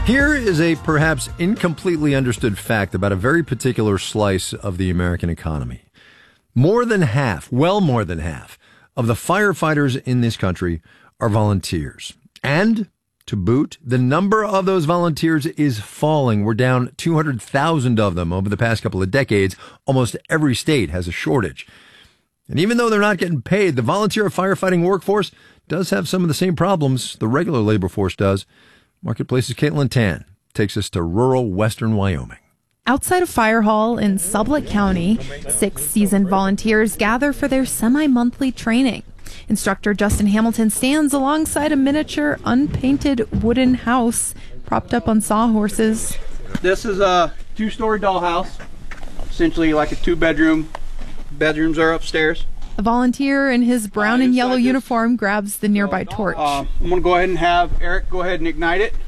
Here is a perhaps incompletely understood fact about a very particular slice of the American economy. More than half, well more than half, of the firefighters in this country are volunteers. And, to boot, the number of those volunteers is falling. We're down 200,000 of them over the past couple of decades. Almost every state has a shortage. And even though they're not getting paid, the volunteer firefighting workforce does have some of the same problems the regular labor force does. Marketplace's Caitlin Tan takes us to rural western Wyoming. Outside of Fire Hall in Sublette County, 6 seasoned volunteers gather for their semi-monthly training. Instructor Justin Hamilton stands alongside a miniature, unpainted wooden house propped up on sawhorses. This is a 2-story dollhouse, essentially like a 2-bedroom. Bedrooms are upstairs. A volunteer in his brown and yellow uniform grabs the nearby torch. I'm going to go ahead and have Eric go ahead and ignite it,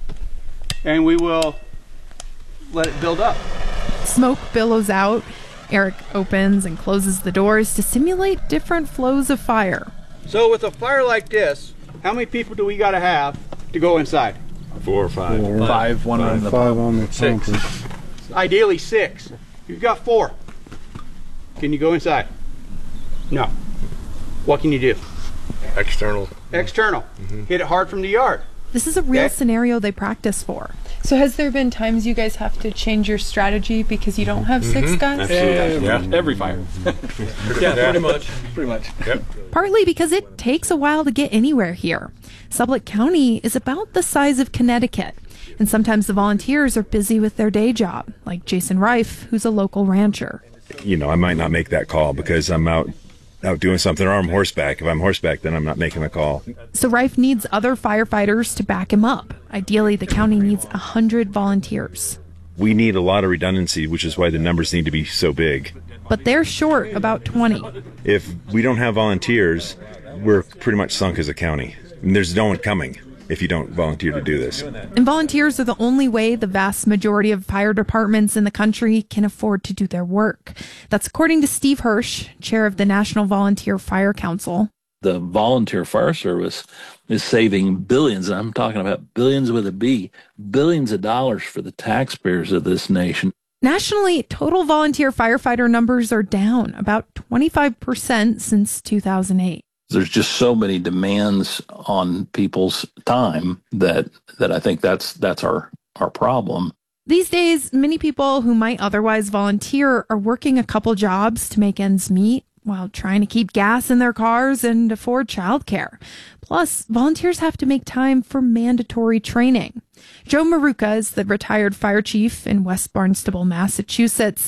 and we will let it build up. Smoke billows out. Eric opens and closes the doors to simulate different flows of fire. So with a fire like this, how many people do we got to have to go inside? 4 or 5. 5, one on the Five on the 6. Ideally 6. You've got 4. Can you go inside? No. What can you do? External. Hit it hard from the yard. This is a real scenario they practice for. So has there been times you guys have to change your strategy because you don't have 6 guys? Absolutely. Yeah. Every fire. Pretty much. Yep. Partly because it takes a while to get anywhere here. Sublette County is about the size of Connecticut, and sometimes the volunteers are busy with their day job, like Jason Reif, who's a local rancher. You know, I might not make that call because I'm out doing something, or I'm horseback. If I'm horseback, then I'm not making the call. So Reif needs other firefighters to back him up. Ideally, the county needs 100 volunteers. We need a lot of redundancy, which is why the numbers need to be so big. But they're short about 20. If we don't have volunteers, we're pretty much sunk as a county. And there's no one coming if you don't volunteer to do this. And volunteers are the only way the vast majority of fire departments in the country can afford to do their work. That's according to Steve Hirsch, chair of the National Volunteer Fire Council. The volunteer fire service is saving billions, and I'm talking about billions with a B, billions of dollars for the taxpayers of this nation. Nationally, total volunteer firefighter numbers are down about 25% since 2008. There's just so many demands on people's time that I think that's our problem. These days, many people who might otherwise volunteer are working a couple jobs to make ends meet while trying to keep gas in their cars and afford childcare. Plus, volunteers have to make time for mandatory training. Joe Maruca is the retired fire chief in West Barnstable, Massachusetts.